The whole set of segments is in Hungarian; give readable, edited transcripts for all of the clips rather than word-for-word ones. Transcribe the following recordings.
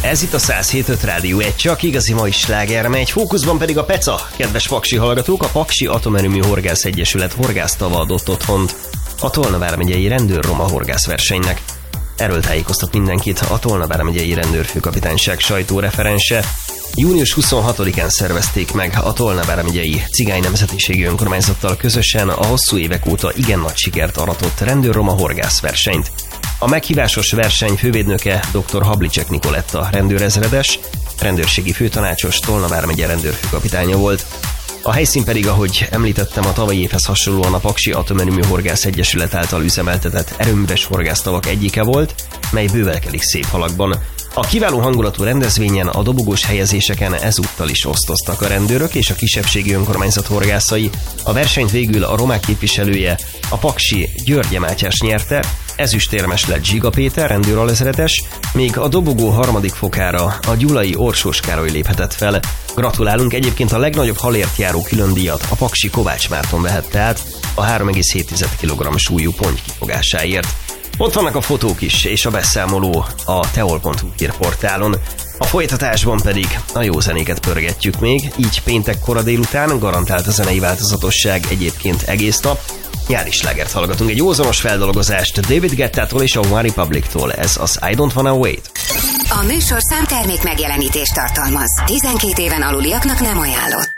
Ez itt a 107.5 Rádió, egy csak igazi mai sláger, megy fókuszban pedig a Peca. Kedves paksi hallgatók, a Paksi Atomerőmű Horgász Egyesület horgásztava adott otthont a Tolna vármegyei rendőr-roma horgászversenynek. Erről tájékoztat mindenkit a Tolna vármegyei rendőrfőkapitányság sajtóreferense. Június 26-án szervezték meg a Tolna vármegyei cigány nemzetiségű önkormányzattal közösen a hosszú évek óta igen nagy sikert aratott rendőr-roma horgászversenyt. A meghívásos verseny fővédnöke dr. Hablicek Nikoletta rendőrezredes, rendőrségi főtanácsos, Tolna vármegye rendőrfőkapitánya volt. A helyszín pedig, ahogy említettem, a tavalyi évhez hasonlóan a Paksi Atomerőmű Horgász Egyesület által üzemeltetett erőműves horgásztavak egyike volt, mely bővelkedik szép halakban. A kiváló hangulatú rendezvényen a dobogós helyezéseken ezúttal is osztoztak a rendőrök és a kisebbségi önkormányzat horgászai. A versenyt végül a romák képviselője, a paksi György Mátyás nyerte, ezüstérmes lett Zsiga Péter, rendőralezredes, míg a dobogó harmadik fokára a gyulai Orsós Károly léphetett fel. Gratulálunk, egyébként a legnagyobb halért járó különdíjat a paksi Kovács Márton vehette át a 3,7 kg súlyú ponty kifogásáért. Ott vannak a fotók is, és a beszámoló a teol.hu hírportálon. A folytatásban pedig a jó zenéket pörgetjük még, így péntek kora délután garantált a zenei változatosság egyébként egész nap. Nyári slágert hallgatunk, egy józanos feldolgozást David Guettától és a One Republictól, ez az I Don't Wanna Wait. A műsorszám termék megjelenítést tartalmaz. 12 éven aluliaknak nem ajánlott.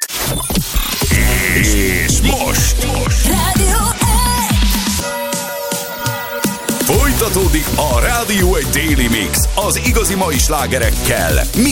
És most Rádió folytatódik a Rádió egy Daily Mix az igazi mai slágerekkel,